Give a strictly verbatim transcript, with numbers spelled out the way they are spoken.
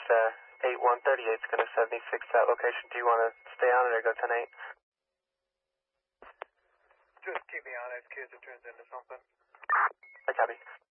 uh, eight one thirty-eight is going to seventy-six to that location. Do you want to stay on it or go ten eight? Just keep me on it in case it turns into something. I copy.